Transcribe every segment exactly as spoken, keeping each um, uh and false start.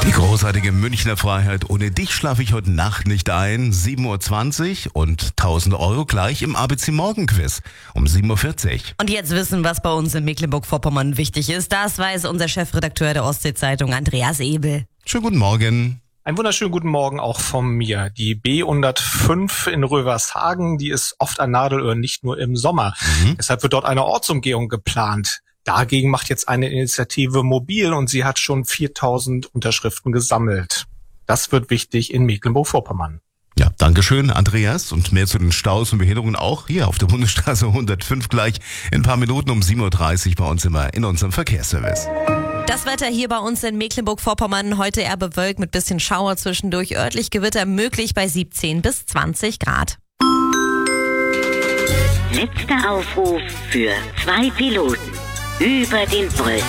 Die großartige Münchner Freiheit. Ohne dich schlafe ich heute Nacht nicht ein. sieben Uhr zwanzig und tausend Euro gleich im A B C Morgenquiz um sieben Uhr vierzig. Und jetzt wissen, was bei uns in Mecklenburg-Vorpommern wichtig ist. Das weiß unser Chefredakteur der Ostsee-Zeitung, Andreas Ebel. Schönen guten Morgen. Einen wunderschönen guten Morgen auch von mir. Die B hundertfünf in Rövershagen, die ist oft ein Nadelöhr, nicht nur im Sommer. Mhm. Deshalb wird dort eine Ortsumgehung geplant. Dagegen macht jetzt eine Initiative mobil und sie hat schon viertausend Unterschriften gesammelt. Das wird wichtig in Mecklenburg-Vorpommern. Ja, Dankeschön, Andreas. Und mehr zu den Staus und Behinderungen auch hier auf der Bundesstraße hundertfünf gleich in ein paar Minuten um sieben Uhr dreißig bei uns immer in unserem Verkehrsservice. Das Wetter hier bei uns in Mecklenburg-Vorpommern heute eher bewölkt mit bisschen Schauer zwischendurch. Örtlich Gewitter möglich bei siebzehn bis zwanzig Grad. Letzter Aufruf für zwei Piloten über den Wolken.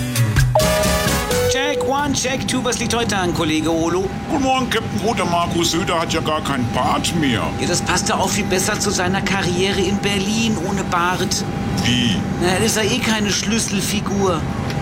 Check one, check two, was liegt heute an, Kollege Olo? Guten Morgen, Captain Bruder. Markus Söder hat ja gar keinen Bart mehr. Ja, das passte auch viel besser zu seiner Karriere in Berlin ohne Bart. Wie? Na, das ist ja eh keine Schlüsselfigur.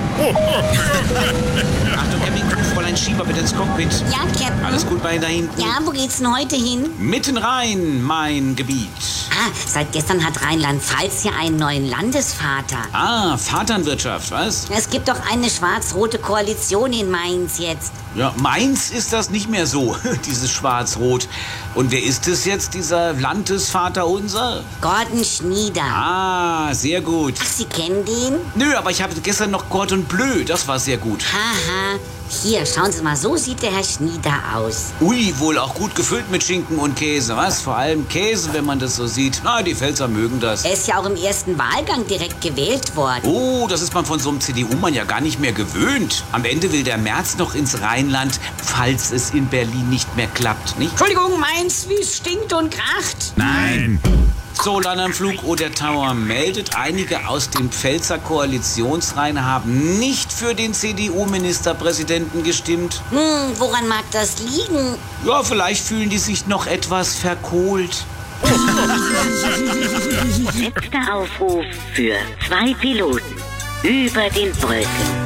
Achtung, Captain Crew, Fräulein Schieber, bitte ins Cockpit. Ja, Captain. Alles gut bei Ihnen da hinten? Ja, wo geht's denn heute hin? Mitten rein, mein Gebiet. Ah, seit gestern hat Rheinland-Pfalz ja einen neuen Landesvater. Ah, Vaterwirtschaft, was? Es gibt doch eine schwarz-rote Koalition in Mainz jetzt. Ja, Mainz ist das nicht mehr so, dieses Schwarz-Rot. Und wer ist es jetzt, dieser Landesvater unser? Gordon Schnieder. Ah, sehr gut. Ach, Sie kennen den? Nö, aber ich habe gestern noch Gordon Bleu, das war sehr gut. Haha. Hier, schauen Sie mal, so sieht der Herr Schnieder aus. Ui, wohl auch gut gefüllt mit Schinken und Käse, was? Vor allem Käse, wenn man das so sieht. Na, die Pfälzer mögen das. Er ist ja auch im ersten Wahlgang direkt gewählt worden. Oh, das ist man von so einem C D U-Mann ja gar nicht mehr gewöhnt. Am Ende will der Merz noch ins Rheinland, falls es in Berlin nicht mehr klappt, nicht? Entschuldigung, Mainz, wie es stinkt und kracht. Nein. So, Landanflug oder Tower meldet, einige aus den Pfälzer Koalitionsreihen haben nicht für den C D U-Ministerpräsidenten gestimmt. Hm, woran mag das liegen? Ja, vielleicht fühlen die sich noch etwas verkohlt. Letzter Aufruf für zwei Piloten über den Wolken.